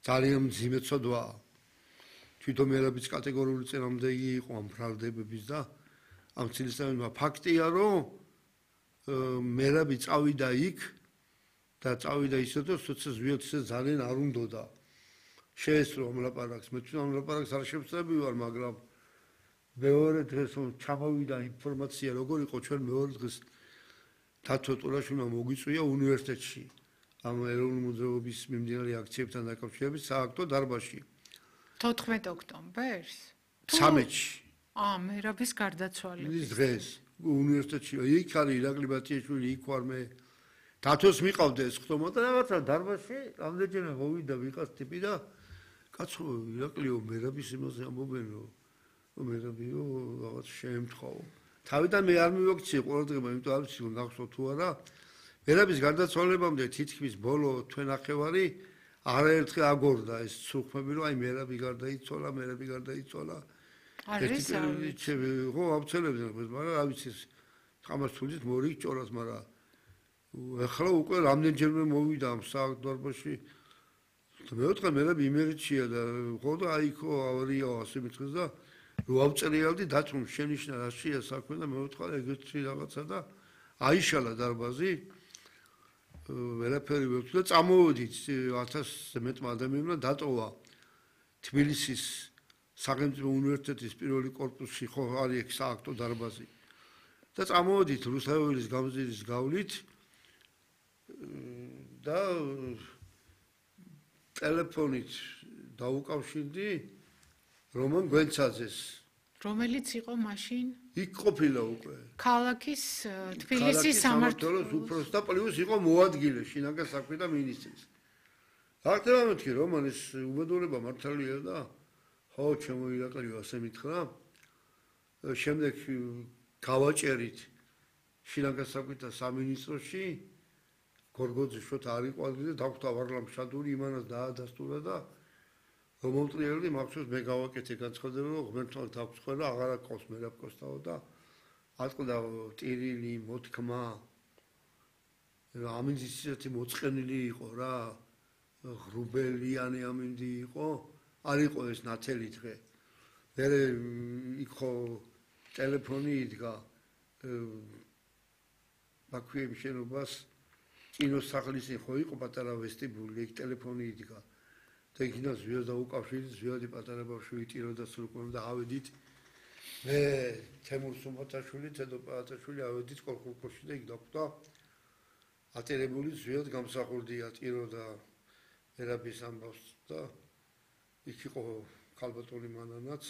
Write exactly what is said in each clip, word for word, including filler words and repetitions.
ძალიან მძიმე ცოდვაა. თვითონ მერაბის კატეგორიული წინააღმდეგი იყო ამ ბრალდებების და ამ ცილისწამება ფაქტია, რომ მერაბი წავიდა იქ და წავიდა ისე რომ სოციალ ზვიად ისე ძალიან არ უნდოდა. შეესწრო ამ ლაპარაკს, მე თვითონ ამ ლაპარაკს არ შევწები ვარ, მაგრამ მეორე დღეს ჩამოვიდა ინფორმაცია, როგორ იყო ჩვენ მეორე დღეს თათო ტურაშვილმა მოგვიწვია უნივერსიტეტში ამ ეროვნული მოძრაობის მიმდინარე აქციებთან დაკავშირებით სააქტო დარბაზში. თოთხმეტ ოქტომბერს? ცამეტში. აა, მერაბის გარდაცვალების დღეს უნივერსიტეტში იქ არის ირაკლი ბათიაშვილი, იქ ვარ მე. თათოს მიყავდა ეს ხტომა და რაღაცა დარბაზში ამდენჯერმე მოვიდა ვიღაც ტიპი და კაცო ირაკლიო მერაბის იმაზე ამბობენ რომ მერაბიო რაღაც შეემთხოვო. თავიდან მე არ მივაქციე ყურადღება, იმიტომ არ ვიცი გახსოვ თუ არა. მერაბის გარდაცვალებამდე თითქმის ბოლო თვენახევარი არაერთხელ აგორდა ეს სუხმები, რომ აი მერაბი გარდაიცვალა, მერაბი გარდაიცვალა. არის ხო, ავცელებდნენ, მაგრამ რა ვიცი, თამაშ თulis მორიგჭორას, მაგრამ ახლა უკვე რამდენჯერმე მოვიდა ამ სააქტო დარბაზში. მეოთხე მერაბი იმერეთშია და ხო და აი ხო ავარია ასე მითხეს და რო ავწერიალდი დათრომ შენიშნა რა შეა საქმე და მეოთხე ეგეთი რაღაცა და აიშალა დარბაზი. ვერაფერი ვერ და წამოვედით ათას მეტმა ადამიანმა დატოვა თბილისის სახელმწიფო უნივერსიტეტის პირველი კორპუსში ხო არის ეგ სააქტო დარბაზი. და წამოვედით რუსთაველის გამზირის გავლით და ტელეფონით დაუკავშირდი რომან გვენცაძეს. რომელიც იყო მაშინ? იქ ყოფილა უკვე. ქალაქის თბილისის სამმართველოს უფროსი და პლუს იყო მოადგილე შინაგან საქმეთა მინისტრის. ახლა მეთქი რომანის უბედურება მართალია და ხო ჩემო ირაკლიო ასე მითხრა. შემდეგ გავაჭერით შინაგან საქმეთა სამინისტროში გორგოძე შოთა არ იყო ადგილზე დახვდა ვარლამ შადური იმანას დაადასტურა და მომწრიელი მახსოვს მე გავაკეთე განცხადება რომ ღმერთთან თავს ყველა აღარა ყავს მერაბკოსთაო და ატყდა ტირილი მოთქმა ამინდის ისეთი მოწყენილი იყო რა ღრუბელიანი ამინდი იყო არ იყო ეს ნათელი დღე მე იქ ხო ტელეფონი იდგა ბაქუის შენობას კინოსახლის ხო იყო პატარა ვესტიბული იქ ტელეფონი იდგა და იქიდან ზვიად დაუკავშირდი ზვიადი პატარა ბავშვი ტიროდა სულკონ და ავედით მე თემურ სუმბათაშვილი თედო პატაშვილი ავედით კოლხურკოში და იქ დახვდა ატირებული ზვიად გამსახურდია ტიროდა მერაბის ამბავს და იქ იყო ქალბატონი მანანაც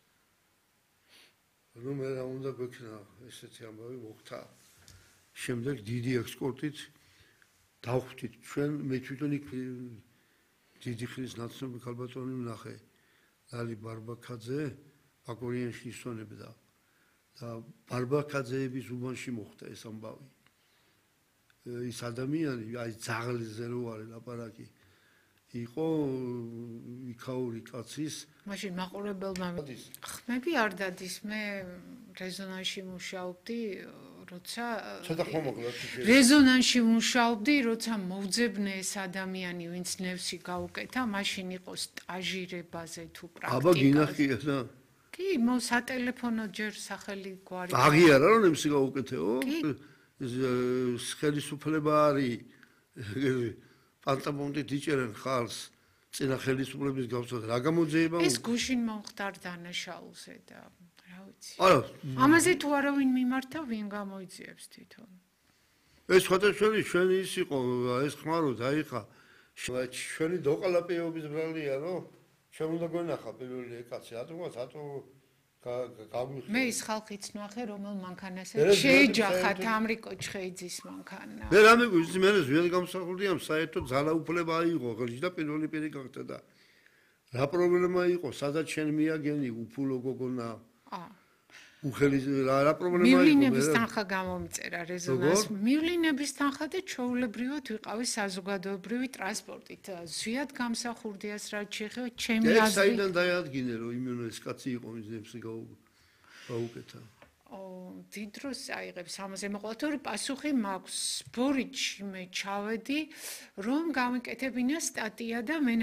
ნუ მე რა უნდა გვექნა ესეთი ამბავი მოხდა შემდეგ დიდი ექსპორტით დავხვდით ჩვენ მე თვითონ იქ დიდი ხნის ნაცნობი ქალბატონი ვნახე ლალი ბარბაქაძე აკორიანში ისვენებდა და ბარბაქაძეების უბანში მოხდა ეს ამბავი ის ადამიანი აი ძაღლზე რო არის ლაპარაკი იყო იქაური კაცის მაშინ მაყურებელმა ხმები არ დადის მე რეზონანსში მუშაობდი როცა ცოტა ხომოგლა რეზონანსში მუშაობდი როცა მოვძებნე ეს ადამიანი ვინც ნევსი გაუკეთა მაშინ იყო სტაჟირებაზე თუ პრაქტიკაზე აბა გინახია და კი მო სატელეფონო ჯერ სახელი გვარი აღიარა რომ ნევსი გაუკეთეო ხელისუფლება არის პანტამონტით იჭერენ ხალხს წინა ხელისუფლების გავსოთ რა გამოძიება ეს გუშინ მომხდარ დანაშაულზე და რა ვიცი ამაზე თუ არავინ მიმართა ვინ გამოიძიებს თვითონ ეს ხათაშვილი ჩვენი ის იყო ეს ხმარო დაიხა ჩვენი დოყალაპიობის ბრალია რომ ჩვენ უნდა გვენახა პირველი ეკაცი რატომ რატო მე ის ხალხიც ნახე რომელ მანქანაზე შეეჯახათ ამრიკო ჩხეიძის მანქანა მე რამე გვიზი მე ზვიად გამსახურდია საერთოდ ძალაუფლება აიღო ღლი და პირველი პირი გახდა და რა პრობლემა იყო სადაც შენ მიაგენი უფულო გოგონა აა უხელი რა პრობლემა იყო მივლინების თანხა გამომიწერა რეზონანს მივლინების თანხა და ჩაულებრივად ვიყავი საზოგადოებრივი ტრანსპორტით ზვიად გამსახურდიას რა შეეხება ჩემი აზრი ეს საიდან დაადგინე რომ იმენო ეს კაცი იყო მიზნებს გაუკეთა ო დიდ დროს აიღებს ამაზე მოყოლათური პასუხი მაქვს ბორიჩი მე ჩავედი რომ გამიკეთებინა სტატია და მე